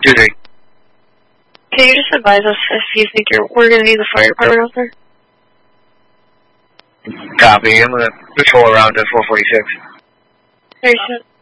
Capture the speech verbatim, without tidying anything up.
two three. Can you just advise us if you think you're, we're going to need the fire department out there? Copy. I'm going to patrol around at four forty-six. Very good.